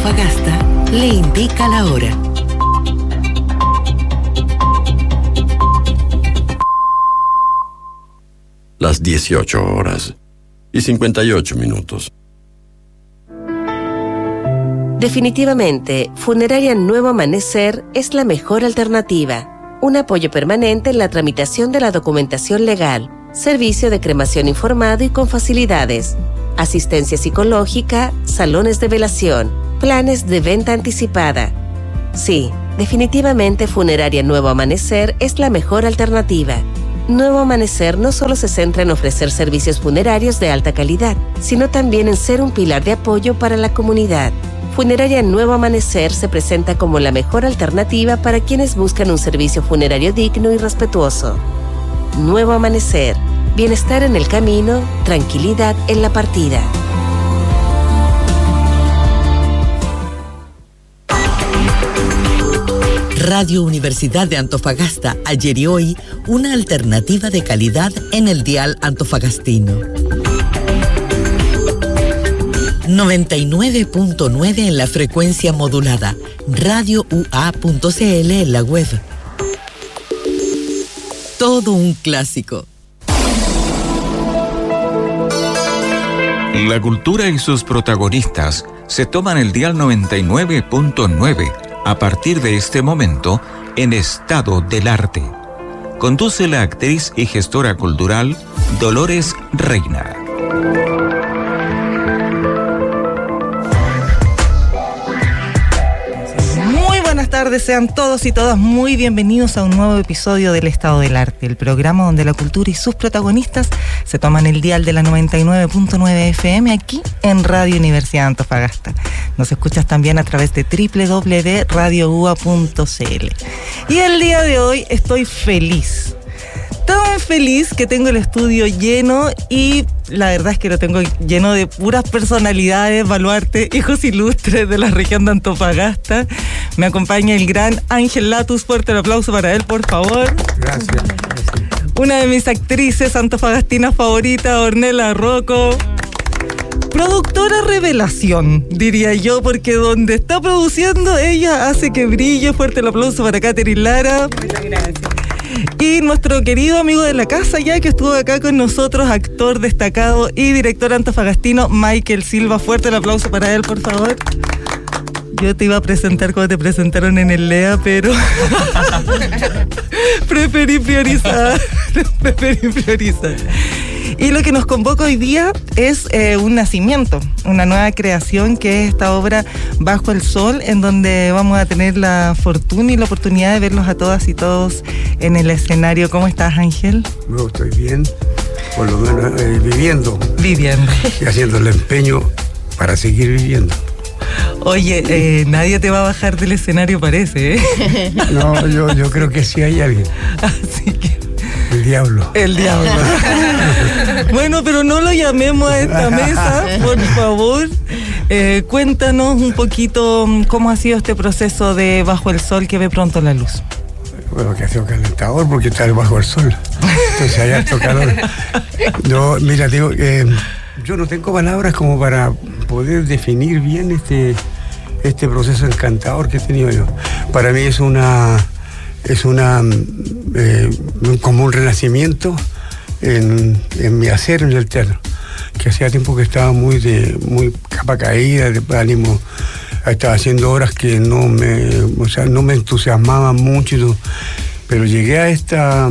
Antofagasta le indica la hora. Las 18:58. Definitivamente, Funeraria Nuevo Amanecer es la mejor alternativa. Un apoyo permanente en la tramitación de la documentación legal, servicio de cremación informado y con facilidades, asistencia psicológica, salones de velación, planes de venta anticipada. Sí, definitivamente Funeraria Nuevo Amanecer es la mejor alternativa. Nuevo Amanecer no solo se centra en ofrecer servicios funerarios de alta calidad, sino también en ser un pilar de apoyo para la comunidad. Funeraria Nuevo Amanecer se presenta como la mejor alternativa para quienes buscan un servicio funerario digno y respetuoso. Nuevo Amanecer. Bienestar en el camino, tranquilidad en la partida. Radio Universidad de Antofagasta, ayer y hoy, una alternativa de calidad en el dial antofagastino. 99.9 en la frecuencia modulada, radioua.cl en la web. Todo un clásico. La cultura y sus protagonistas se toman el dial 99.9 a partir de este momento en Estado del Arte. Conduce la actriz y gestora cultural Dolores Reina. Buenas tardes, sean todos y todas muy bienvenidos a un nuevo episodio del Estado del Arte, el programa donde la cultura y sus protagonistas se toman el dial de la 99.9 FM aquí en Radio Universidad de Antofagasta. Nos escuchas también a través de www.radioua.cl. Y el día de hoy estoy feliz. Tan feliz que tengo el estudio lleno y la verdad es que lo tengo lleno de puras personalidades, baluarte, hijos ilustres de la región de Antofagasta. Me acompaña el gran Ángel Latus, fuerte el aplauso para él, por favor. Gracias. Una de mis actrices antofagastinas favoritas, Ornella Rocco. Productora revelación, diría yo, porque donde está produciendo, ella hace que brille. Fuerte el aplauso para Catherine Lara. Muchas gracias. Y nuestro querido amigo de la casa ya que estuvo acá con nosotros, actor destacado y director antofagastino, Michael Silva. Fuerte el aplauso para él, por favor. Yo te iba a presentar cuando te presentaron en el LEA, pero preferí priorizar. Y lo que nos convoca hoy día es un nacimiento, una nueva creación, que es esta obra Bajo el Sol, en donde vamos a tener la fortuna y la oportunidad de verlos a todas y todos en el escenario. ¿Cómo estás, Ángel? No, estoy bien, por lo menos viviendo. Y haciendo el empeño para seguir viviendo. Oye, nadie te va a bajar del escenario, parece, ¿eh? No, yo creo que sí hay alguien. Así que... El diablo. Bueno, pero no lo llamemos a esta mesa, por favor. Cuéntanos un poquito cómo ha sido este proceso de Bajo el Sol, que ve pronto la luz. Bueno, que ha sido calentador porque está bajo el sol. Entonces hay harto calor. No, mira, digo, yo no tengo palabras como para poder definir bien este proceso encantador que he tenido yo. Para mí es como un renacimiento en mi hacer en el teatro, que hacía tiempo que estaba muy capa caída de ánimo. Estaba haciendo obras que no me entusiasmaban mucho, pero llegué a esta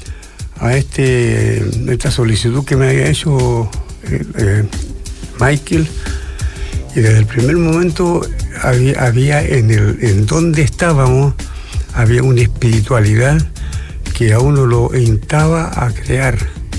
solicitud que me había hecho Michael, y desde el primer momento había en donde estábamos había una espiritualidad que a uno lo instaba a crear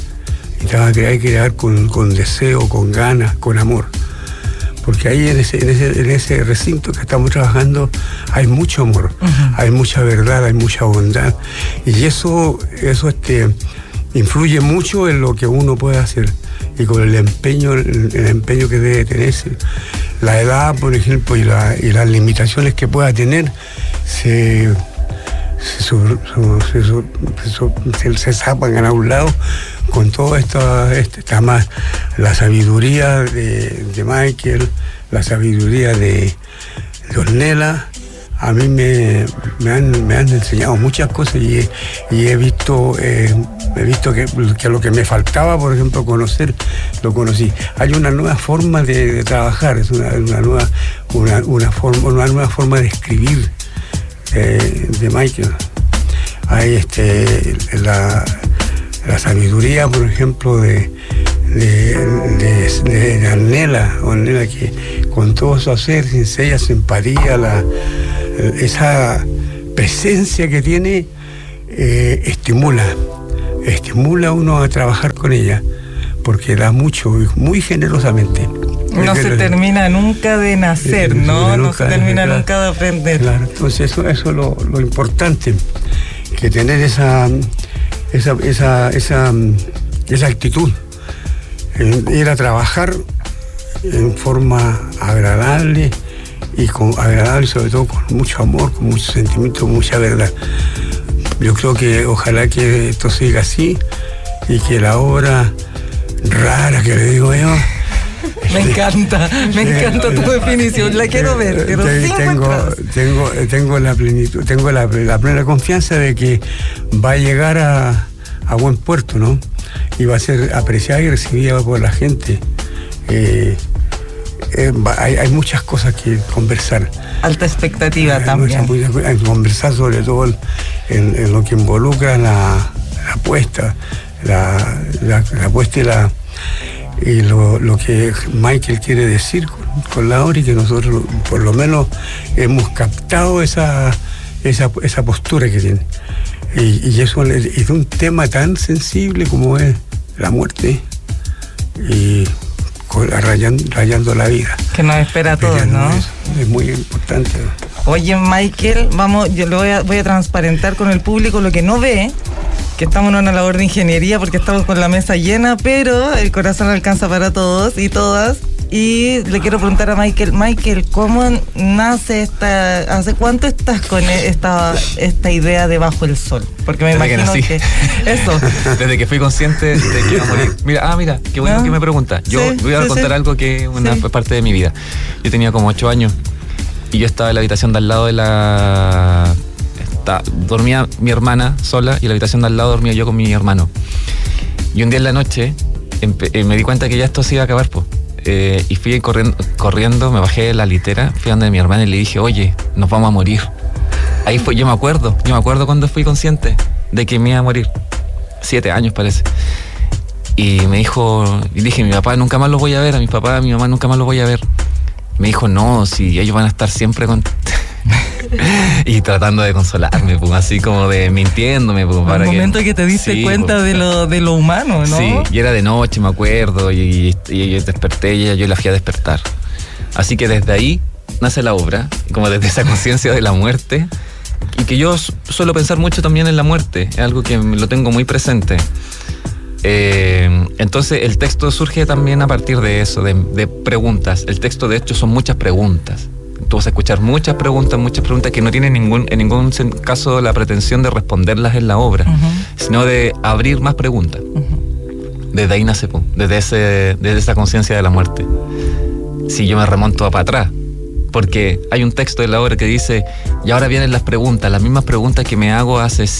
con deseo, con ganas, con amor. Porque ahí en ese recinto que estamos trabajando hay mucho amor, hay mucha verdad, hay mucha bondad. Y eso influye mucho en lo que uno puede hacer. Y con el empeño que debe tenerse, la edad, por ejemplo, y las limitaciones que pueda tener, se zapan a un lado con todo esto, está más la sabiduría de Michael, la sabiduría de Ornella. A mí me han enseñado muchas cosas y he visto que lo que me faltaba, por ejemplo, conocer, lo conocí. Hay una nueva forma de trabajar, es una nueva forma de escribir de Michael. Hay la sabiduría, por ejemplo, de Ornella, que con todo su hacer, ella, su empatía, esa presencia que tiene, estimula a uno a trabajar con ella, porque da mucho, muy generosamente. No se termina nunca de nacer, ¿no? No se termina nunca de aprender. Claro, entonces eso es lo importante, que tener esa actitud, ir a trabajar en forma agradable y sobre todo con mucho amor, con mucho sentimiento, con mucha verdad. Yo creo que ojalá que esto siga así y que la obra rara que le digo yo. Me encanta tu definición, la quiero ver, pero tengo la plenitud, tengo la plena confianza de que va a llegar a buen puerto, ¿no? Y va a ser apreciada y recibida por la gente. Hay muchas cosas que conversar. Alta expectativa también. Hay que conversar sobre todo en lo que involucra la apuesta, la apuesta y lo que Michael quiere decir con la obra, y que nosotros por lo menos hemos captado esa postura que tiene. Y eso es un tema tan sensible como es la muerte y rayando la vida. Que nos espera a todos, ¿no? Es muy importante. Oye, Michael, yo voy a transparentar con el público lo que no ve, que estamos en una labor de ingeniería porque estamos con la mesa llena, pero el corazón alcanza para todos y todas. Y le quiero preguntar a Michael, ¿cómo nace hace cuánto estás con esta idea de Bajo el Sol? Porque me imagino que eso. Desde que fui consciente de que iba a morir. Mira, qué bueno que me preguntas. Yo voy a contar algo que es una parte de mi vida. Yo tenía como 8 años y yo estaba en la habitación de al lado dormía mi hermana sola y en la habitación de al lado dormía yo con mi hermano. Y un día en la noche me di cuenta que ya esto se iba a acabar, pues. Y fui corriendo, me bajé de la litera, fui donde mi hermana y le dije, oye, nos vamos a morir. Ahí fue, yo me acuerdo cuando fui consciente de que me iba a morir. 7 años parece. Y me dijo, y dije, mi papá nunca más los voy a ver, a mi papá, a mi mamá nunca más los voy a ver. Me dijo, no, si ellos van a estar siempre con... y tratando de consolarme, pues, así como de mintiéndome, pues, para el momento que te diste cuenta de lo humano, ¿no? Sí, y era de noche, me acuerdo, y desperté y yo la fui a despertar. Así que desde ahí nace la obra, como desde esa conciencia de la muerte, y que yo suelo pensar mucho también en la muerte, es algo que lo tengo muy presente. Entonces el texto surge también a partir de eso, de preguntas. El texto de hecho son muchas preguntas. Tú vas a escuchar muchas preguntas que no tienen en ningún caso la pretensión de responderlas en la obra, sino de abrir más preguntas. Desde ahí nace, desde esa conciencia de la muerte. Si yo me remonto para atrás, porque hay un texto de la obra que dice, y ahora vienen las preguntas, las mismas preguntas que me hago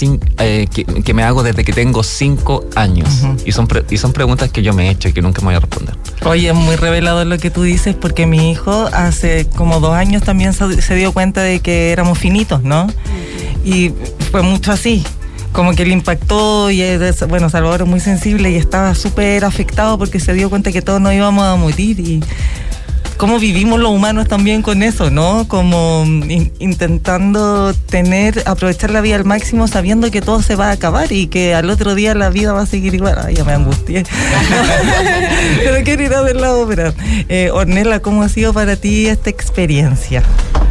que me hago desde que tengo 5 años. Y son preguntas que yo me he hecho y que nunca me voy a responder. Oye, es muy revelador lo que tú dices, porque mi hijo hace como 2 años también se dio cuenta de que éramos finitos, ¿no? Y fue mucho así. Como que le impactó y bueno, Salvador es muy sensible y estaba súper afectado porque se dio cuenta que todos nos íbamos a morir. Y cómo vivimos los humanos también con eso, ¿no? Como intentando aprovechar la vida al máximo sabiendo que todo se va a acabar y que al otro día la vida va a seguir igual. Ay, ya me angustié. Pero quiero ir a ver la obra. Ornella, ¿cómo ha sido para ti esta experiencia?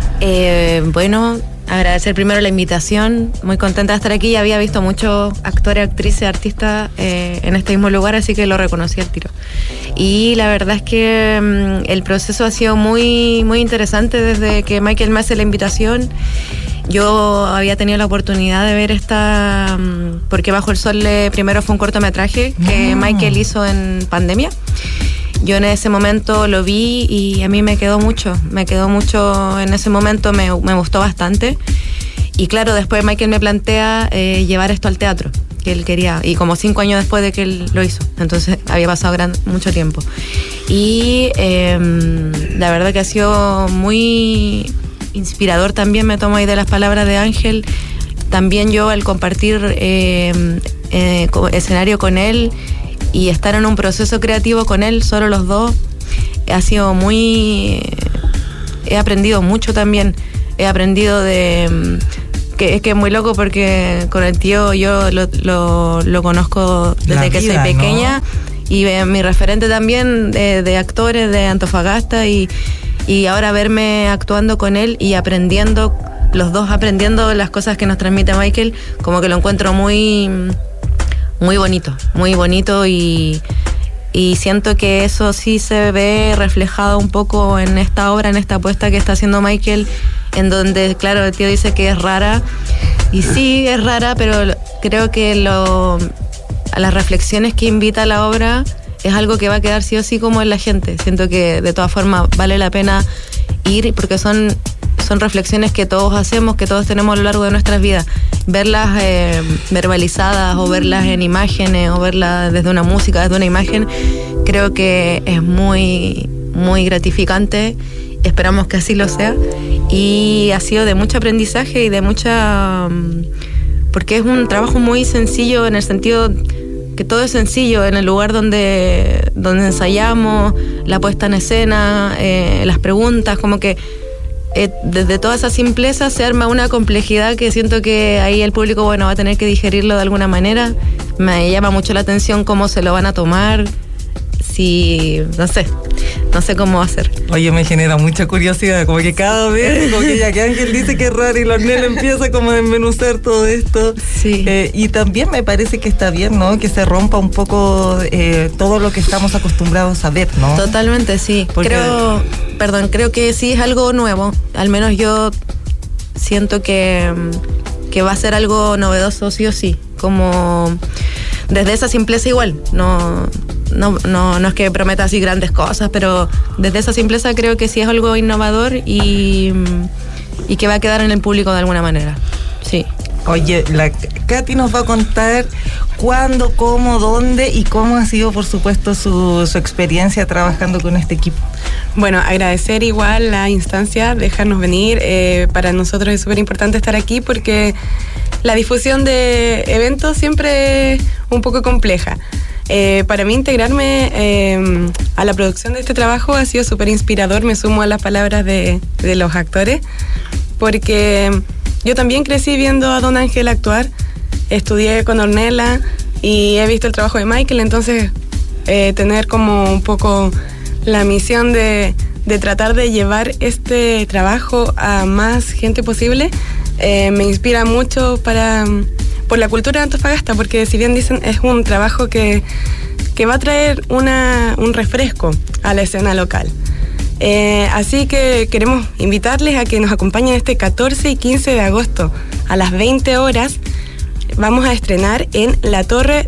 Bueno, agradecer primero la invitación, muy contenta de estar aquí. Ya había visto muchos actores, actrices, artistas en este mismo lugar, así que lo reconocí al tiro. Y la verdad es que el proceso ha sido muy, muy interesante desde que Michael me hace la invitación. Yo había tenido la oportunidad de ver esta, porque Bajo el Sol primero fue un cortometraje que Michael hizo en pandemia. Yo en ese momento lo vi y a mí me quedó mucho en ese momento, me gustó bastante. Y claro, después Michael me plantea llevar esto al teatro, que él quería, y como 5 años después de que él lo hizo, entonces había pasado mucho tiempo. Y la verdad que ha sido muy inspirador también, me tomo ahí de las palabras de Ángel. También yo al compartir escenario con él y estar en un proceso creativo con él, solo los dos, ha sido he aprendido mucho también. He aprendido que es muy loco porque con el tío yo lo conozco desde que soy pequeña, ¿no? Y mi referente también de actores de Antofagasta y ahora verme actuando con él y aprendiendo, los dos aprendiendo las cosas que nos transmite Michael, como que lo encuentro muy bonito y siento que eso sí se ve reflejado un poco en esta obra, en esta apuesta que está haciendo Michael, en donde, claro, el tío dice que es rara, y sí, es rara, pero creo que a las reflexiones que invita a la obra es algo que va a quedar sí o sí como en la gente. Siento que de todas formas vale la pena ir, porque son reflexiones que todos hacemos, que todos tenemos a lo largo de nuestras vidas. Verlas verbalizadas o verlas en imágenes o verlas desde una música, desde una imagen, creo que es muy, muy gratificante. Esperamos que así lo sea. Y ha sido de mucho aprendizaje y de mucha... porque es un trabajo muy sencillo en el sentido que todo es sencillo, en el lugar donde ensayamos, la puesta en escena, las preguntas, como que desde toda esa simpleza se arma una complejidad que siento que ahí el público, bueno, va a tener que digerirlo de alguna manera. Me llama mucho la atención cómo se lo van a tomar, si, no sé cómo va a ser. Oye, me genera mucha curiosidad, como que cada vez, como que ya que Ángel dice que es raro y Lornel empieza como a desmenuzar todo esto. Sí. Y también me parece que está bien, ¿no? Que se rompa un poco todo lo que estamos acostumbrados a ver, ¿no? Totalmente, sí. Porque... Creo que sí es algo nuevo. Al menos yo siento que va a ser algo novedoso sí o sí. Como desde esa simpleza igual. No es que prometa así grandes cosas, pero desde esa simpleza creo que sí es algo innovador y que va a quedar en el público de alguna manera. Sí. Oye, la Katy nos va a contar cuándo, cómo, dónde y cómo ha sido, por supuesto, su experiencia trabajando con este equipo. Bueno, agradecer igual la instancia, dejarnos venir. Para nosotros es súper importante estar aquí porque la difusión de eventos siempre es un poco compleja. Para mí integrarme a la producción de este trabajo ha sido súper inspirador. Me sumo a las palabras de los actores, porque yo también crecí viendo a Don Ángel actuar. Estudié con Ornella y he visto el trabajo de Michael, entonces tener como un poco la misión de tratar de llevar este trabajo a más gente posible me inspira mucho por la cultura de Antofagasta, porque si bien dicen es un trabajo que va a traer un refresco a la escena local. Así que queremos invitarles a que nos acompañen este 14 y 15 de agosto a las 20 horas. Vamos a estrenar en La Torre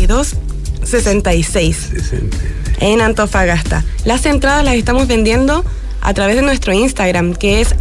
2266 en Antofagasta. Las entradas las estamos vendiendo a través de nuestro Instagram, que es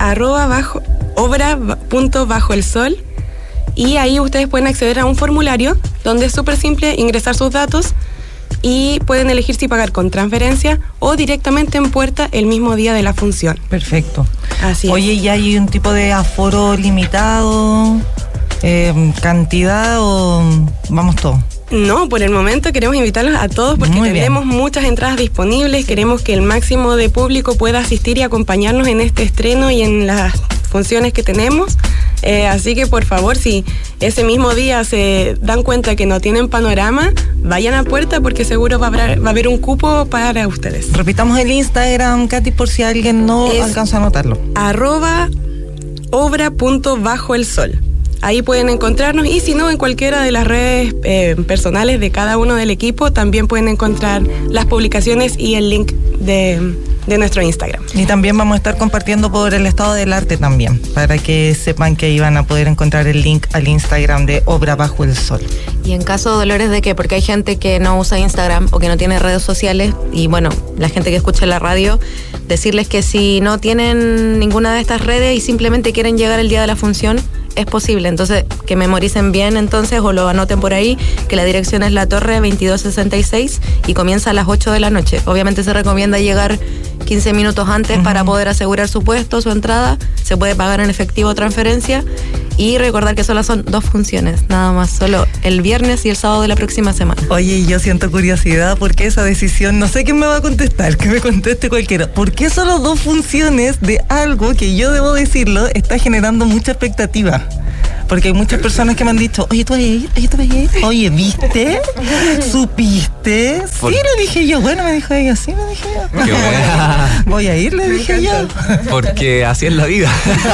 @obra.bajoelsol, y ahí ustedes pueden acceder a un formulario donde es súper simple ingresar sus datos y pueden elegir si pagar con transferencia o directamente en puerta el mismo día de la función. Perfecto. Así Oye, ¿y hay un tipo de aforo limitado, cantidad o vamos todos? No, por el momento queremos invitarlos a todos porque tenemos muchas entradas disponibles. Queremos que el máximo de público pueda asistir y acompañarnos en este estreno y en las funciones que tenemos. Así que por favor, si ese mismo día se dan cuenta que no tienen panorama, vayan a puerta porque seguro va a haber un cupo para ustedes. Repitamos el Instagram, Katy, por si alguien no alcanza a anotarlo. @obra.bajoelsol. Ahí pueden encontrarnos, y si no, en cualquiera de las redes personales de cada uno del equipo también pueden encontrar las publicaciones y el link de nuestro Instagram. Y también vamos a estar compartiendo por el Estado del Arte también, para que sepan que iban a poder encontrar el link al Instagram de Obra Bajo el Sol. Y en caso, Dolores, de que, porque hay gente que no usa Instagram o que no tiene redes sociales, y bueno, la gente que escucha la radio, decirles que si no tienen ninguna de estas redes y simplemente quieren llegar el día de la función, es posible. Entonces, que memoricen bien entonces, o lo anoten por ahí, que la dirección es La Torre 2266 y comienza a las 8 de la noche. Obviamente se recomienda llegar 15 minutos antes para poder asegurar su puesto, su entrada. Se puede pagar en efectivo o transferencia. Y recordar que solo son 2 funciones, nada más, solo el viernes y el sábado de la próxima semana. Oye, yo siento curiosidad, ¿por qué esa decisión? No sé quién me va a contestar, que me conteste cualquiera. ¿Por qué solo 2 funciones de algo que, yo debo decirlo, está generando mucha expectativa? Porque hay muchas personas que me han dicho, oye, ¿tú vas a ir? Oye, ¿tú vas a ir? Oye, ¿viste? ¿Supiste? Sí, le dije yo. Bueno, me dijo ella, sí, me dije yo. Qué buena. Voy a ir, le dije yo. Porque así es la vida.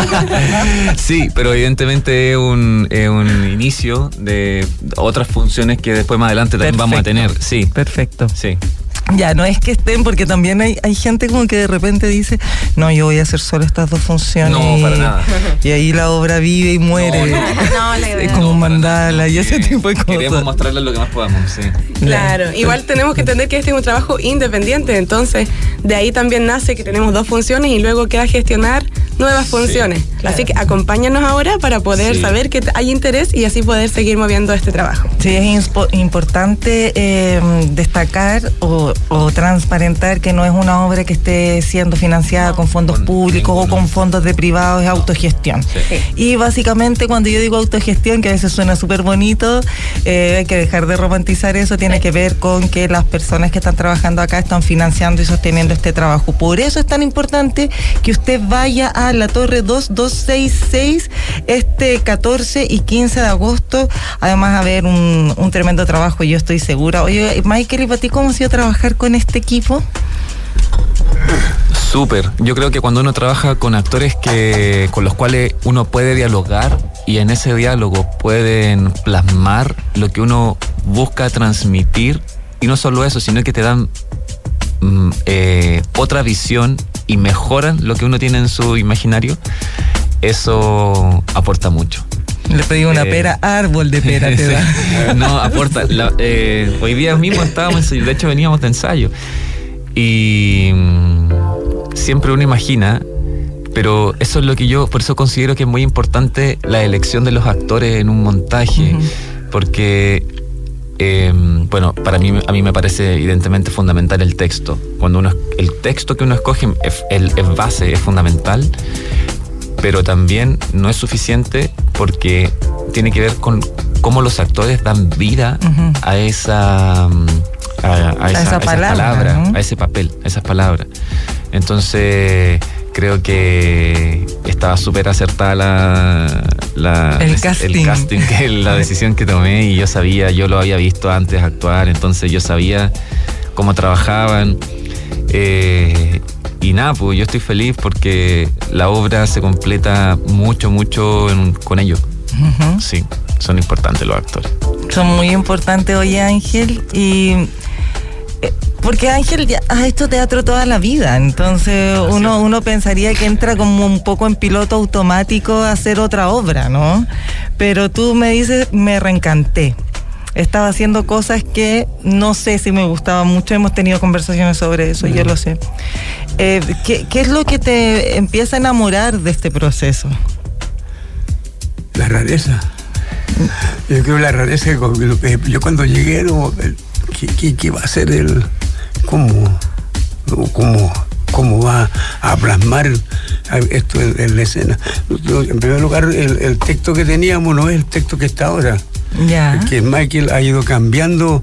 Sí, pero evidentemente es un inicio de otras funciones que después más adelante también vamos a tener. Sí. Perfecto. Sí. Ya, no es que estén, porque también hay gente como que de repente dice, no, yo voy a hacer solo estas 2 funciones. No, para nada. Y ahí la obra vive y muere. No, la idea. Es como un mandala y ese tipo de cosas. Queremos mostrarles lo que más podamos, sí. Claro, igual tenemos que entender que este es un trabajo independiente, entonces de ahí también nace que tenemos 2 funciones y luego queda gestionar nuevas funciones. Claro. Así que acompáñanos ahora para poder saber que hay interés y así poder seguir moviendo este trabajo. Sí, es importante destacar o transparentar que no es una obra que esté siendo financiada con fondos públicos o con fondos de privados, es autogestión. Sí. Y básicamente cuando yo digo autogestión, que a veces suena súper bonito, hay que dejar de romantizar eso, tiene que ver con que las personas que están trabajando acá están financiando y sosteniendo este trabajo. Por eso es tan importante que usted vaya a La Torre 2266 este 14 y 15 de agosto. Además, a ver un tremendo trabajo, yo estoy segura. Oye, Michael, ¿y para ti cómo ha sido trabajar con este equipo? Súper. Yo creo que cuando uno trabaja con actores con los cuales uno puede dialogar y en ese diálogo pueden plasmar lo que uno busca transmitir, y no solo eso, sino que te dan otra visión y mejoran lo que uno tiene en su imaginario, eso aporta mucho. Le pedí una pera, árbol de pera te da. No, aporta. Hoy día mismo estábamos, de hecho veníamos de ensayo, y siempre uno imagina, pero eso es lo que yo, por eso considero que es muy importante la elección de los actores en un montaje, porque bueno, a mí me parece evidentemente fundamental el texto. Cuando el texto que uno escoge es base, es fundamental, pero también no es suficiente porque tiene que ver con cómo los actores dan vida a esa palabra, ¿no? A ese papel, a esas palabras. Entonces creo que estaba súper acertada el casting, la decisión que tomé, y yo lo había visto antes actuar, entonces yo sabía cómo trabajaban, y nada, pues yo estoy feliz porque la obra se completa mucho con ellos. Sí, son importantes los actores. Son muy importantes, oye, Ángel, y porque Ángel ya ha hecho teatro toda la vida, entonces uno pensaría que entra como un poco en piloto automático a hacer otra obra, ¿no? Pero tú me dices, me reencanté. Estaba haciendo cosas que no sé si me gustaban mucho, hemos tenido conversaciones sobre eso, yo lo sé. ¿Qué es lo que te empieza a enamorar de este proceso? La rareza. Yo creo la rareza, yo cuando llegué, no, ¿qué va a ser el... ¿Cómo va a plasmar esto en la escena? En primer lugar, el texto que teníamos no es el texto que está ahora. Ya. Que Michael ha ido cambiando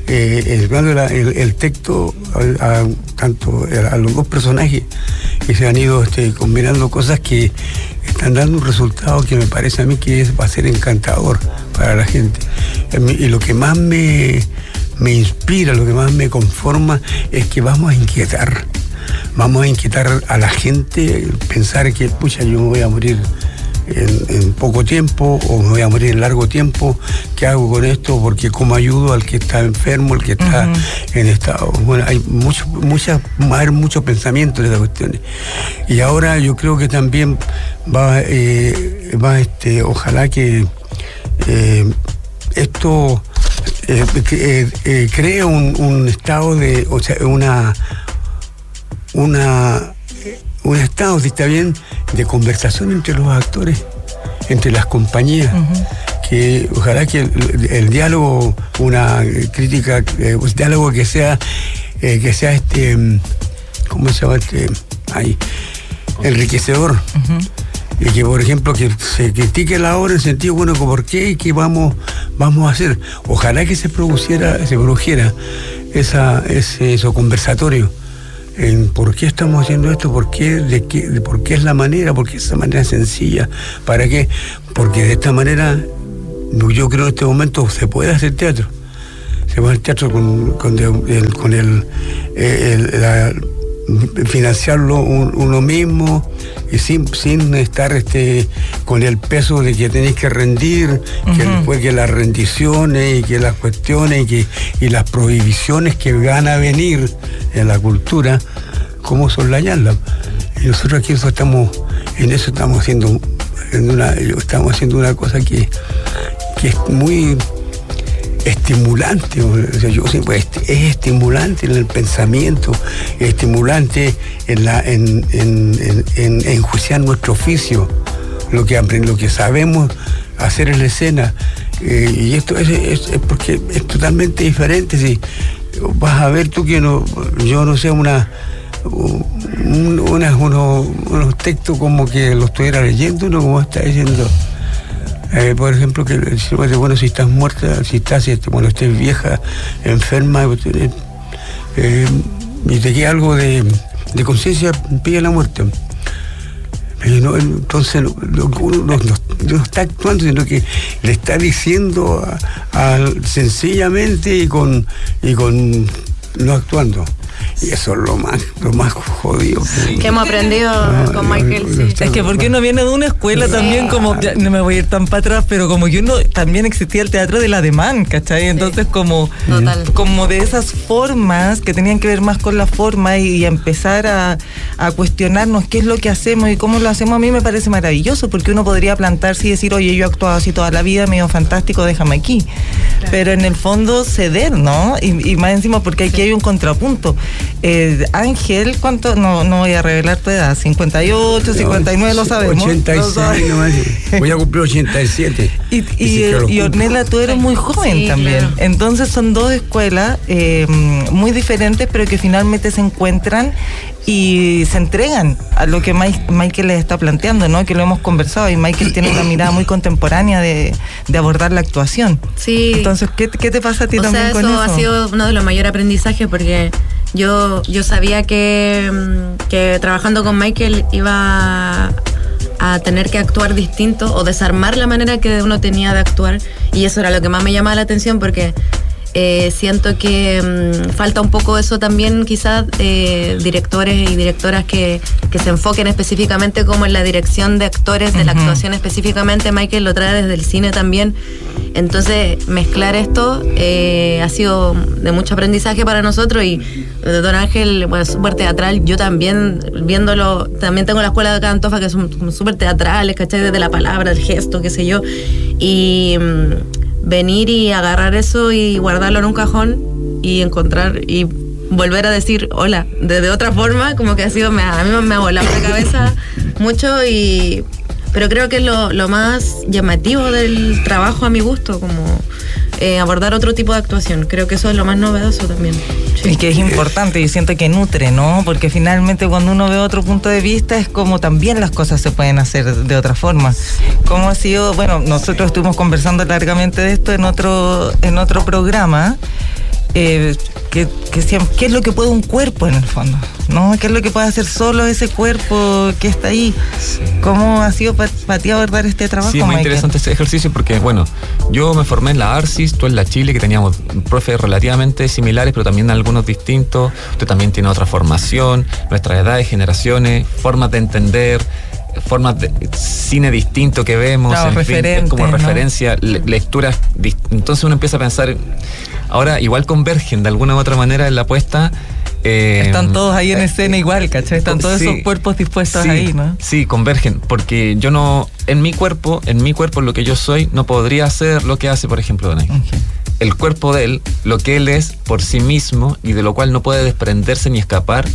el texto tanto a los 2 personajes, y se han ido combinando cosas que están dando un resultado que me parece a mí que va a ser encantador para la gente. Y lo que más me inspira, lo que más me conforma es que vamos a inquietar a la gente, pensar que, pucha, yo me voy a morir en poco tiempo o me voy a morir en largo tiempo? ¿Qué hago con esto? Porque ¿cómo ayudo al que está enfermo, al que está en estado? Bueno, hay va a haber mucho pensamiento en estas cuestiones. Y ahora yo creo que también ojalá que esto cree un estado de, o sea, un estado, si está bien, de conversación entre los actores, entre las compañías, que ojalá que el diálogo, una crítica, un diálogo que sea ¿cómo se llama? Enriquecedor. Y que, por ejemplo, que se critique la obra en sentido, bueno, ¿por qué y qué vamos a hacer? Ojalá que se produjera eso conversatorio en por qué estamos haciendo esto, por qué es la manera, por qué esa manera sencilla, ¿para qué? Porque de esta manera yo creo que en este momento se puede hacer teatro. Se puede hacer teatro financiarlo uno mismo y sin estar con el peso de que tenéis que rendir, que las rendiciones y que las cuestiones y las prohibiciones que van a venir en la cultura, cómo soslayarlas. Y nosotros aquí estamos haciendo una cosa que es muy estimulante, o sea, yo siempre es estimulante en el pensamiento, es estimulante en enjuiciar nuestro oficio, lo que sabemos hacer en la escena, y esto es porque es totalmente diferente. Si vas a ver tú que yo no sé unos textos como que los estuviera leyendo, uno como está diciendo. Por ejemplo, que bueno, si estás muerta, bueno, estés vieja, enferma, y te queda algo de conciencia, pide la muerte. Entonces uno no está actuando, sino que le está diciendo sencillamente y con no actuando. Y eso es lo más jodido que hemos aprendido con Michael. Sí. Es que porque uno viene de una escuela también, como, no me voy a ir tan para atrás, pero como que uno también existía el teatro del ademán, ¿cachai? Entonces como de esas formas que tenían que ver más con la forma y empezar a cuestionarnos qué es lo que hacemos y cómo lo hacemos, a mí me parece maravilloso, porque uno podría plantarse y decir, oye, yo he actuado así toda la vida, me dio fantástico, déjame aquí. Claro. Pero en el fondo ceder, ¿no? Y más encima porque aquí hay un contrapunto. Ángel, ¿cuánto? No voy a revelar tu edad, 58, 59, lo sabemos. 86, voy a cumplir 87. Y Ornella, tú eres muy joven también. Claro. Entonces son dos escuelas muy diferentes, pero que finalmente se encuentran y se entregan a lo que Michael les está planteando, ¿no? Que lo hemos conversado y Michael tiene una mirada muy contemporánea de abordar la actuación. Sí. Entonces, ¿qué te pasa a ti también con eso? Eso ha sido uno de los mayores aprendizajes, porque yo sabía que trabajando con Michael iba a tener que actuar distinto o desarmar la manera que uno tenía de actuar, y eso era lo que más me llamaba la atención, porque siento que falta un poco eso también, quizás directores y directoras que se enfoquen específicamente como en la dirección de actores, de la actuación específicamente. Michael lo trae desde el cine también, entonces mezclar esto ha sido de mucho aprendizaje para nosotros. Y Don Ángel, bueno, súper teatral. Yo también, viéndolo, también tengo la escuela de acá en Antofa, que son súper teatrales, ¿cachai? Desde la palabra, el gesto, qué sé yo, y venir y agarrar eso y guardarlo en un cajón y encontrar y volver a decir hola de otra forma, como que a mí me ha volado la cabeza mucho, pero creo que es lo más llamativo del trabajo a mi gusto, como abordar otro tipo de actuación. Creo que eso es lo más novedoso también. Sí. Y que es importante, y siento que nutre, ¿no? Porque finalmente cuando uno ve otro punto de vista es como también las cosas se pueden hacer de otra forma. ¿Cómo ha sido? Bueno, nosotros estuvimos conversando largamente de esto en otro programa. ¿Qué es lo que puede un cuerpo en el fondo? ¿No? ¿Qué es lo que puede hacer solo ese cuerpo que está ahí? Sí. ¿Cómo ha sido para ti abordar este trabajo? Sí, es muy interesante este ejercicio, porque bueno, yo me formé en la Arcis, tú en la Chile, que teníamos profes relativamente similares, pero también algunos distintos. Usted también tiene otra formación, nuestras edades, generaciones, formas de entender. formas de cine distinto que vemos, claro, en fin, es como referencia, lecturas. Entonces uno empieza a pensar, ahora igual convergen de alguna u otra manera en la apuesta. Están todos ahí en escena igual, ¿cachai? Están todos esos cuerpos dispuestos ahí, ¿no? Sí, convergen, porque yo no, en mi cuerpo, lo que yo soy, no podría hacer lo que hace, por ejemplo, Don Ángel. Okay. El cuerpo de él, lo que él es por sí mismo y de lo cual no puede desprenderse ni escapar,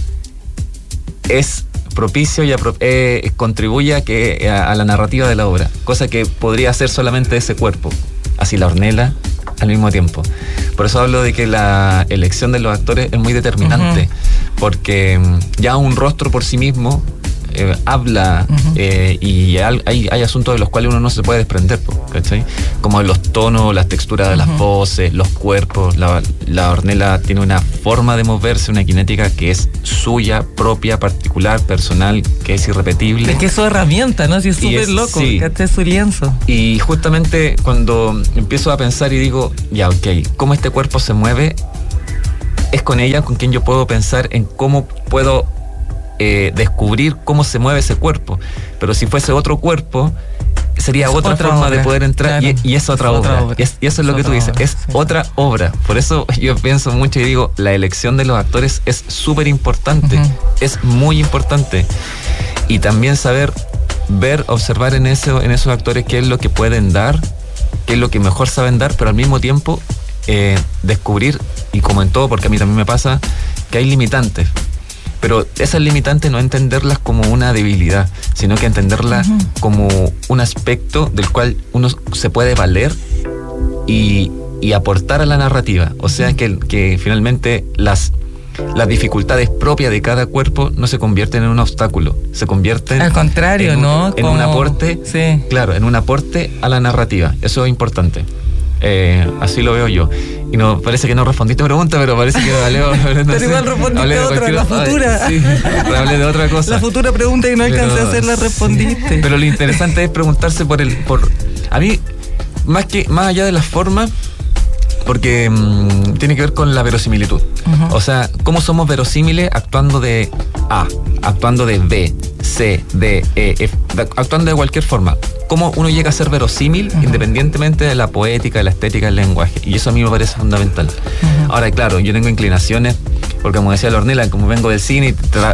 es propicio y contribuye a la narrativa de la obra, cosa que podría hacer solamente ese cuerpo, así la Ornella, al mismo tiempo. Por eso hablo de que la elección de los actores es muy determinante, porque ya un rostro por sí mismo habla, y hay asuntos de los cuales uno no se puede desprender, ¿cachai? Como los tonos, las texturas de las voces, los cuerpos. La Ornella tiene una forma de moverse, una cinética que es suya, propia, particular, personal, que es irrepetible. Es que es su herramienta, ¿no? Si es súper loco, sí. ¿cachai? Es su lienzo. Y justamente cuando empiezo a pensar y digo, ya, ok, ¿cómo este cuerpo se mueve? Es con ella con quien yo puedo pensar en cómo puedo descubrir cómo se mueve ese cuerpo. Pero si fuese otro cuerpo, sería otra forma obra de poder entrar, claro. y es otra obra. Y eso es lo que tú dices, es otra obra. Por eso yo pienso mucho y digo, la elección de los actores es súper importante, es muy importante. Y también saber ver, observar en esos actores qué es lo que pueden dar, qué es lo que mejor saben dar, pero al mismo tiempo descubrir, y como en todo, porque a mí también me pasa, que hay limitantes. Pero esas limitantes no entenderlas como una debilidad, sino que entenderlas como un aspecto del cual uno se puede valer y aportar a la narrativa. O sea que finalmente las dificultades propias de cada cuerpo no se convierten en un obstáculo, se convierten al contrario, en un aporte, claro, en un aporte a la narrativa. Eso es importante. Así lo veo yo. Y no, parece que no respondiste a tu pregunta, pero parece que pero igual respondiste otra, la futura. Sí, hablé de otra cosa. La futura pregunta y no alcancé a hacerla, respondiste. Sí. Pero lo interesante es preguntarse a mí, más allá de las formas, porque tiene que ver con la verosimilitud. O sea, cómo somos verosímiles actuando de A, actuando de B, C, D, E, F, actuando de cualquier forma. Cómo uno llega a ser verosímil independientemente de la poética, de la estética, del lenguaje. Y eso a mí me parece fundamental. Ahora, claro, yo tengo inclinaciones, porque como decía la Ornella, como vengo del cine,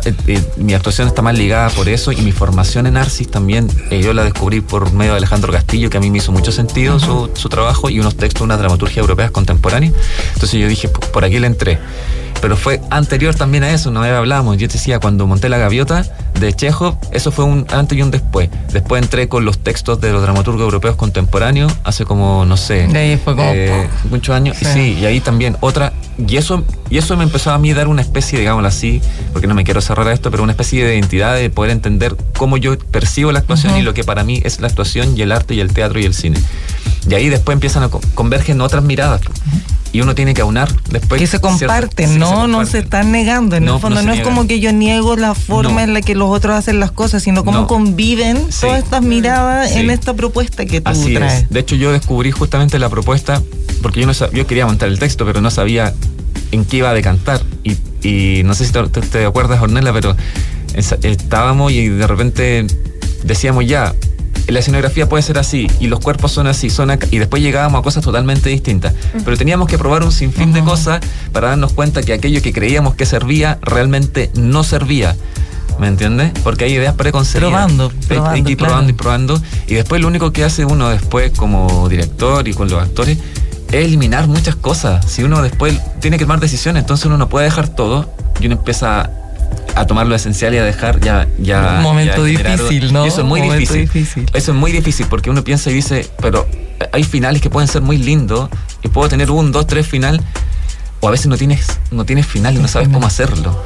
mi actuación está más ligada por eso, y mi formación en Arcis también, yo la descubrí por medio de Alejandro Castillo, que a mí me hizo mucho sentido su trabajo, y unos textos, una dramaturgia europea contemporánea. Entonces yo dije, por aquí le entré. Pero fue anterior también a eso, no hablábamos. Yo te decía, cuando monté La Gaviota de Chekhov, eso fue un antes y un después. Después entré con los textos de los dramaturgos europeos contemporáneos, hace como, no sé, de ahí fue como muchos años. Sí, y ahí también otra. Y eso me empezó a mí a dar una especie, digámoslo así, porque no me quiero cerrar a esto, pero una especie de identidad, de poder entender cómo yo percibo la actuación y lo que para mí es la actuación y el arte y el teatro y el cine. Y ahí después empiezan a convergen otras miradas. Y uno tiene que aunar después. Que se comparten, no se están negando. En el fondo no es como que yo niego la forma en la que los otros hacen las cosas, sino cómo conviven todas estas miradas en esta propuesta que tú traes. Es. De hecho, yo descubrí justamente la propuesta, porque yo quería montar el texto, pero no sabía en qué iba a decantar. Y no sé si te acuerdas, Ornella, pero estábamos y de repente decíamos ya, la escenografía puede ser así, y los cuerpos son así, son acá, y después llegábamos a cosas totalmente distintas. Pero teníamos que probar un sinfín de cosas para darnos cuenta que aquello que creíamos que servía, realmente no servía. ¿Me entiendes? Porque hay ideas preconcebidas. Hay que ir probando y probando. Y después lo único que hace uno después como director y con los actores es eliminar muchas cosas. Si uno después tiene que tomar decisiones, entonces uno no puede dejar todo, y uno empieza a tomar lo esencial y a dejar un momento difícil, ¿no? Y eso es muy difícil. Eso es muy difícil, porque uno piensa y dice, pero hay finales que pueden ser muy lindos, y puedo tener 1, 2, 3 final, o a veces no tienes final y no sabes cómo hacerlo.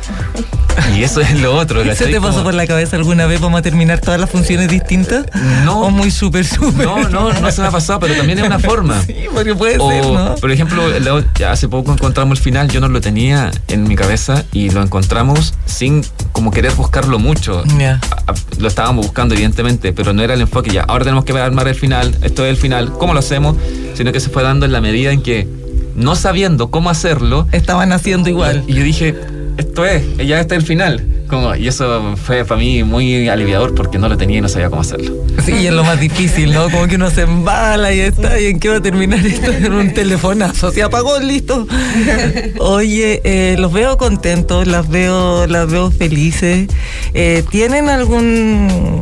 Y eso es lo otro. ¿Se te pasó por la cabeza alguna vez vamos a terminar todas las funciones distintas? No. ¿O muy súper? No se me ha pasado, pero también es una forma. Sí, porque puede ser, ¿no? Por ejemplo, hace poco encontramos el final, yo no lo tenía en mi cabeza, y lo encontramos sin como querer buscarlo mucho. Lo estábamos buscando, evidentemente, pero no era el enfoque. Ya, ahora tenemos que armar el final, esto es el final, ¿cómo lo hacemos? Sino que se fue dando en la medida en que, no sabiendo cómo hacerlo, estaban haciendo igual. Y yo dije, esto es, ya está el final. Y eso fue para mí muy aliviador porque no lo tenía y no sabía cómo hacerlo. Sí, y es lo más difícil, ¿no? Como que uno se embala y está, ¿y en qué va a terminar esto? En un telefonazo, se apagó, listo. Oye, los veo contentos, las veo felices. ¿Tienen algún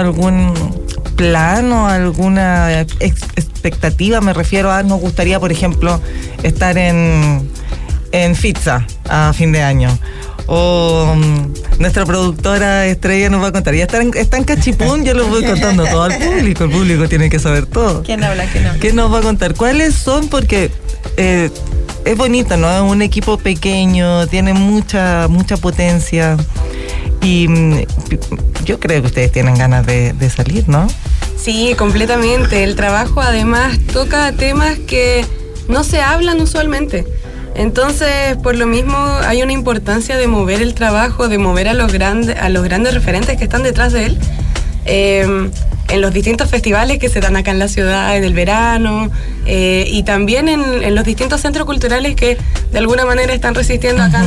plan o alguna expectativa? Me refiero a, nos gustaría, por ejemplo, estar en Fitza a fin de año. O nuestra productora estrella nos va a contar. Ya está en Cachipún, yo lo voy contando todo al público. El público tiene que saber todo. ¿Quién habla? ¿Quién habla? ¿Qué nos va a contar? ¿Cuáles son? Porque es bonito, ¿no? Es un equipo pequeño, tiene mucha potencia. Y yo creo que ustedes tienen ganas de salir, ¿no? Sí, completamente. El trabajo además toca temas que no se hablan usualmente. Entonces, por lo mismo, hay una importancia de mover el trabajo, de mover a los grandes referentes que están detrás de él, en los distintos festivales que se dan acá en la ciudad en el verano, y también en los distintos centros culturales que de alguna manera están resistiendo acá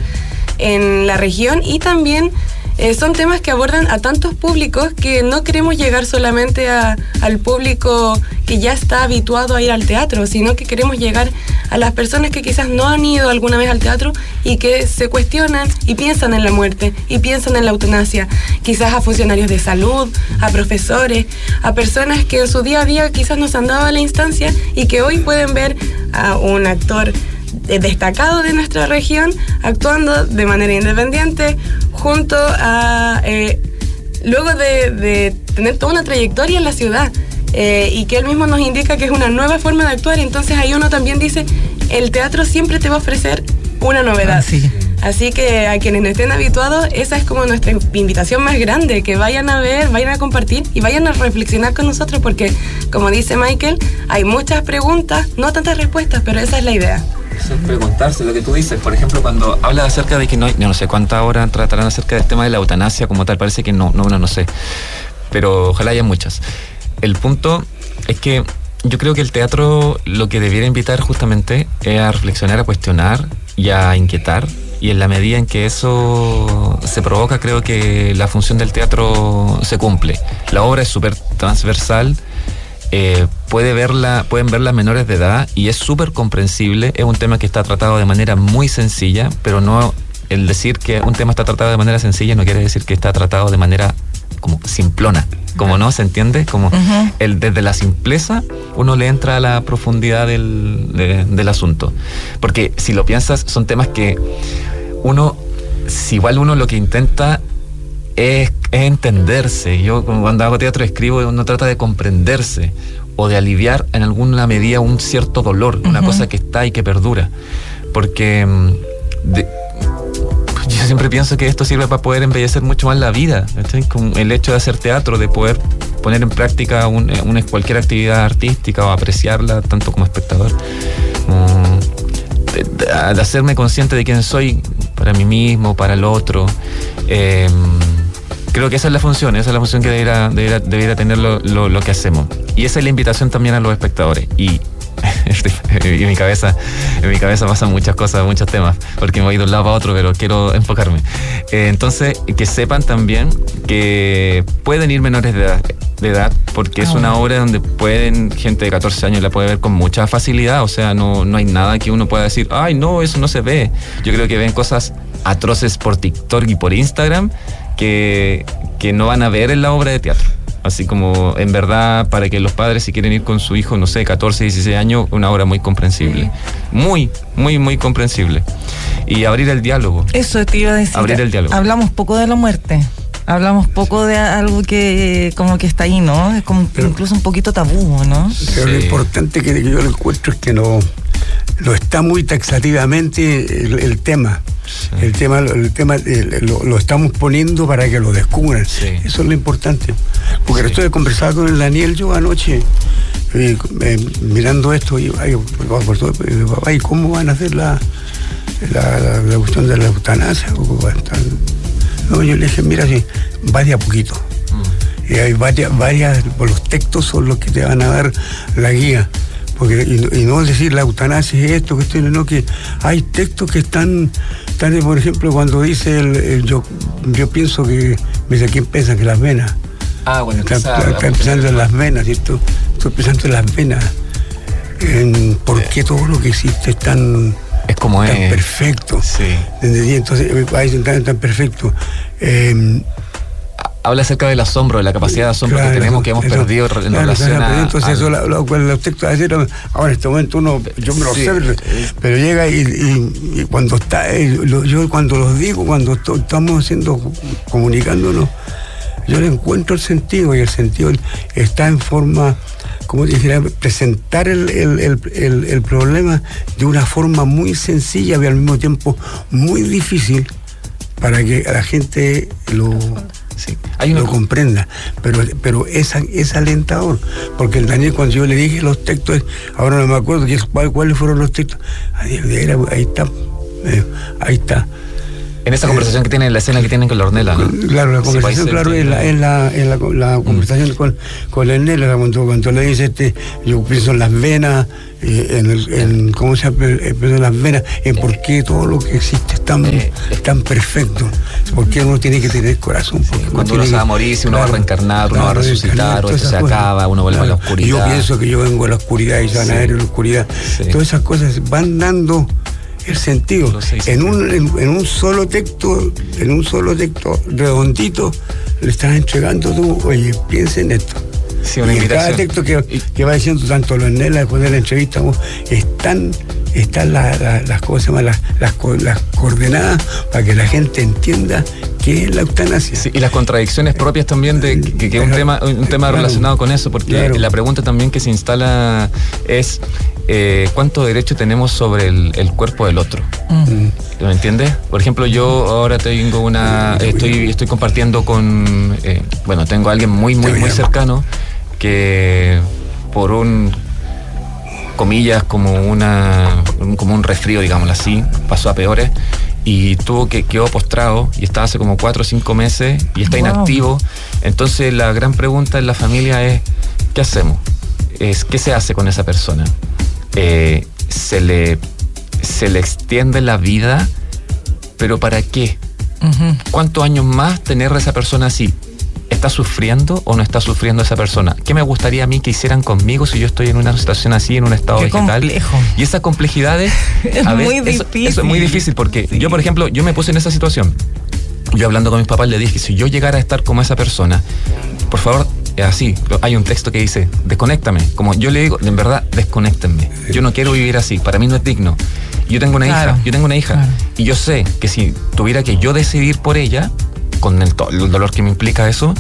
en la región, y también son temas que abordan a tantos públicos que no queremos llegar solamente al público que ya está habituado a ir al teatro, sino que queremos llegar a las personas que quizás no han ido alguna vez al teatro y que se cuestionan y piensan en la muerte y piensan en la eutanasia, quizás a funcionarios de salud, a profesores, a personas que en su día a día quizás no se han dado a la instancia y que hoy pueden ver a un actor destacado de nuestra región actuando de manera independiente junto a luego de tener toda una trayectoria en la ciudad, y que él mismo nos indica que es una nueva forma de actuar. Entonces ahí uno también dice, el teatro siempre te va a ofrecer una novedad. Así que a quienes no estén habituados, esa es como nuestra invitación más grande, que vayan a ver, vayan a compartir y vayan a reflexionar con nosotros, porque como dice Michael, hay muchas preguntas, no tantas respuestas, pero esa es la idea. Eso es preguntarse lo que tú dices. Por ejemplo, cuando habla acerca de que no sé cuántas horas tratarán acerca del tema de la eutanasia como tal, parece que no sé, pero ojalá haya muchas. El punto es que yo creo que el teatro lo que debiera invitar justamente es a reflexionar, a cuestionar y a inquietar, y en la medida en que eso se provoca, creo que la función del teatro se cumple. La obra es súper transversal, pueden verla menores de edad y es súper comprensible. Es un tema que está tratado de manera muy sencilla, pero no, el decir que un tema está tratado de manera sencilla no quiere decir que está tratado de manera como simplona, como no, ¿se entiende? Como desde la simpleza uno le entra a la profundidad del asunto, porque si lo piensas son temas que igual uno lo que intenta es entenderse. Yo cuando hago teatro escribo, uno trata de comprenderse o de aliviar en alguna medida un cierto dolor, una cosa que está y que perdura, porque yo siempre pienso que esto sirve para poder embellecer mucho más la vida, ¿sí? Con el hecho de hacer teatro, de poder poner en práctica cualquier actividad artística o apreciarla tanto como espectador, de hacerme consciente de quién soy para mí mismo, para el otro. Creo que esa es la función que debiera tener lo que hacemos, y esa es la invitación también a los espectadores. Y en mi cabeza pasan muchas cosas, muchos temas, porque me voy de un lado a otro, pero quiero enfocarme. Entonces, que sepan también que pueden ir menores de edad, porque es una obra donde gente de 14 años la puede ver con mucha facilidad. O sea, no hay nada que uno pueda decir, ay, no, eso no se ve. Yo creo que ven cosas atroces por TikTok y por Instagram que no van a ver en la obra de teatro. Así como, en verdad, para que los padres, si quieren ir con su hijo, no sé, 14, 16 años, una obra muy comprensible. Muy, muy, muy comprensible. Y abrir el diálogo. Eso te iba a decir. Abrir el diálogo. Hablamos poco de la muerte. Hablamos poco de algo que como que está ahí, ¿no? Es como incluso un poquito tabú, ¿no? Pero lo importante que yo lo encuentro es que no está muy taxativamente el tema. Sí. El tema lo estamos poniendo para que lo descubran. Sí. Eso es lo importante. Porque esto de conversar con el Daniel yo anoche, mirando esto, y papá, ¿y cómo van a hacer la cuestión de la eutanasia? No, yo le dije, mira, sí, va de a poquito. Y hay varias, los textos son los que te van a dar la guía. porque y no decir la eutanasia es esto, no, que hay textos que están por ejemplo, cuando dice yo pienso que, me dice, ¿quién piensa que las venas? Bueno, está pensando en las venas, ¿cierto? Estoy pensando en las venas, en por qué todo lo que existe es tan perfecto. Sí. Entonces, tan perfecto. Habla acerca del asombro, de la capacidad de asombro que tenemos, que hemos perdido en relación a... Entonces, eso, los textos, ahora en este momento yo me lo sé, pero llega y cuando está, yo cuando los digo, cuando estamos comunicándonos, yo le encuentro el sentido, y el sentido está en forma, como dijera, presentar el problema de una forma muy sencilla y al mismo tiempo muy difícil para que la gente lo comprenda, pero es alentador, porque el Daniel, cuando yo le dije los textos, ahora no me acuerdo cuáles fueron los textos, ahí está. En esa conversación que tienen, la escena que tienen con la Ornella, ¿no? Claro, la conversación, es la conversación con la Ornella, cuando le dice, yo pienso en las venas, ¿cómo se llama? Pienso en las venas, en por qué todo lo que existe es tan perfecto, por qué uno tiene que tener corazón. Cuando uno se va a morir, si uno va a reencarnar, uno va a resucitar, o esto se acaba, uno vuelve a la oscuridad. Yo pienso que yo vengo a la oscuridad y se van a ver en la oscuridad. Todas esas cosas van dando el sentido. En un solo texto redondito, le estás entregando tú, oye, piensa en esto. Sí, y en cada texto que va diciendo tanto lo en él, después de la entrevista, están las cosas, las coordenadas para que la gente entienda qué es la eutanasia. Sí, y las contradicciones propias también de que es un tema relacionado con eso, porque la pregunta también que se instala es ¿cuánto derecho tenemos sobre el cuerpo del otro? ¿Me entiendes? Por ejemplo, yo ahora tengo estoy compartiendo con tengo a alguien muy cercano que por comillas como un resfrío, digámoslo así, pasó a peores y quedó postrado y estaba hace como 4 o 5 meses y está inactivo. Entonces la gran pregunta en la familia es ¿qué hacemos? ¿Qué se hace con esa persona? Se le extiende la vida, pero ¿para qué? ¿Cuántos años más tener a esa persona así? ¿Está sufriendo o no está sufriendo esa persona? ¿Qué me gustaría a mí que hicieran conmigo si yo estoy en una situación así, en un estado vegetal? Complejo. Y esas complejidades muy difícil. Eso es muy difícil porque yo, por ejemplo, yo me puse en esa situación. Yo hablando con mis papás le dije, si yo llegara a estar como esa persona, por favor, así, hay un texto que dice, desconéctame. Como yo le digo, en verdad, desconéctenme. Yo no quiero vivir así, para mí no es digno. Yo tengo una hija, y yo sé que si tuviera que yo decidir por ella, con el dolor que me implica eso,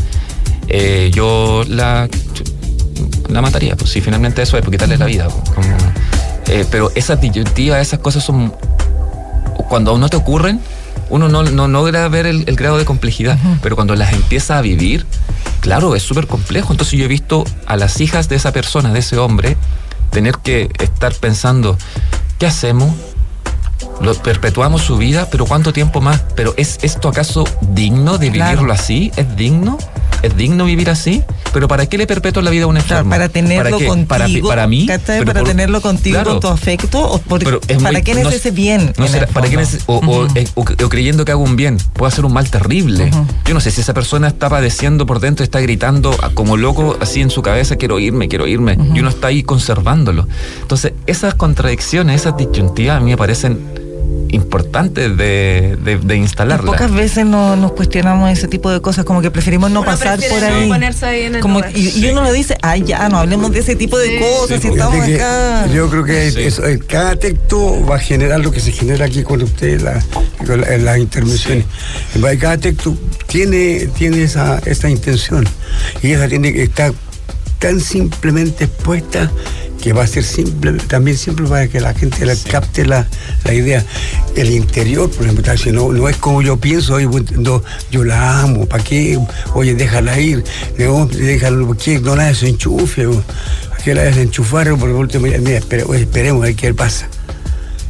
yo la mataría, pues si finalmente eso es, por quitarle la vida. Pero esas disyuntivas, esas cosas son, cuando aún no te ocurren, uno no logra ver el grado de complejidad, pero cuando las empieza a vivir, claro, es súper complejo. Entonces yo he visto a las hijas de esa persona, de ese hombre, tener que estar pensando, ¿qué hacemos? ¿Lo perpetuamos su vida? ¿Pero cuánto tiempo más? ¿Pero es esto acaso digno de vivirlo así? ¿Es digno? ¿Es digno vivir así? ¿Pero para qué le perpetúo la vida a un enfermo? Para tenerlo contigo. Para mí. Para tenerlo contigo, con tu afecto. ¿O para qué necesites ese bien? No será, ¿para qué o creyendo que hago un bien? Puedo hacer un mal terrible. Yo no sé si esa persona está padeciendo por dentro, está gritando como loco, así en su cabeza, quiero irme. Y uno está ahí conservándolo. Entonces, esas contradicciones, esas disyuntivas, a mí me parecen importantes de instalarla. Pocas veces nos cuestionamos ese tipo de cosas, como que preferimos no pasar por ahí. No ponerse ahí en el y uno lo dice, ya, no hablemos de ese tipo de cosas, si estamos acá. Yo creo que cada texto va a generar lo que se genera aquí con ustedes, en las intervenciones. Cada texto tiene esa intención, y esa tiene que estar tan simplemente expuesta que va a ser también simple para que la gente capte la idea. El interior, por ejemplo, si no es como yo pienso, yo la amo, ¿para qué? Oye, déjala ir, déjalo, ¿qué? No la desenchufe, ¿a qué la desenchufar? Por último, mira, esperemos a ver qué pasa.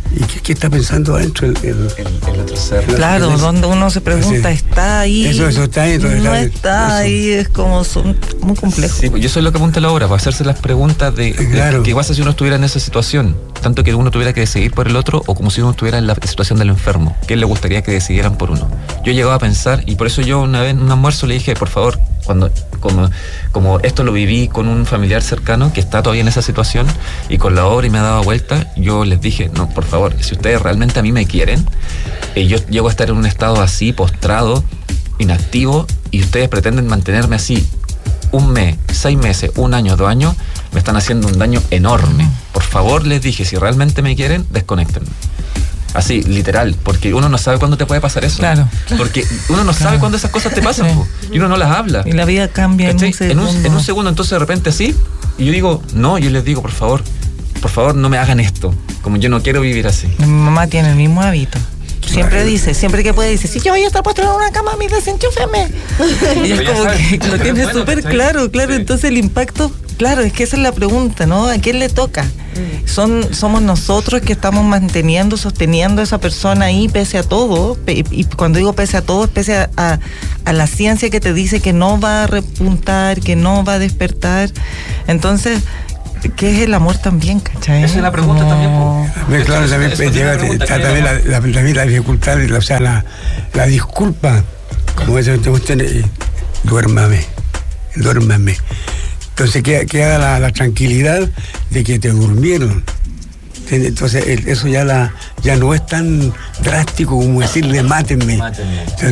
¿Y qué está pensando adentro el otro ser? Claro, donde uno se pregunta, ¿está ahí? Eso está ahí. No está ahí, es como muy complejo. Sí, pues yo soy lo que apunta la obra, para hacerse las preguntas de qué pasa si uno estuviera en esa situación, tanto que uno tuviera que decidir por el otro o como si uno estuviera en la situación del enfermo, ¿qué le gustaría que decidieran por uno? Yo llegaba a pensar, y por eso yo una vez en un almuerzo le dije, por favor, como esto lo viví con un familiar cercano que está todavía en esa situación y con la obra y me ha dado vuelta, yo les dije, no, por favor, si ustedes realmente a mí me quieren, yo llego a estar en un estado así, postrado, inactivo, y ustedes pretenden mantenerme así 1 mes, 6 meses, 1 año, 2 años, me están haciendo un daño enorme. Por favor, les dije, si realmente me quieren, desconéctenme. Así, literal, porque uno no sabe cuándo te puede pasar eso. Claro. Porque uno no sabe cuándo esas cosas te pasan, y uno no las habla. Y la vida cambia en un segundo. En un segundo, entonces de repente así, y yo digo, no, yo les digo, por favor, no me hagan esto, como yo no quiero vivir así. Mi mamá tiene el mismo hábito. Siempre dice, siempre que puede, dice, si yo voy a estar puesto en una cama, desenchúfeme. Y es como que lo tiene súper claro, entonces el impacto, claro, es que esa es la pregunta, ¿no? ¿A quién le toca? Somos nosotros que estamos sosteniendo a esa persona ahí pese a todo, y cuando digo pese a todo, es pese a la ciencia que te dice que no va a repuntar, que no va a despertar. Entonces, ¿qué es el amor también, cachai? Esa es la pregunta también. Claro, también está también la dificultad, o sea, la disculpa, como eso, duérmame. Entonces queda la tranquilidad de que te durmieron. Entonces eso ya no es tan drástico como decirle mátenme.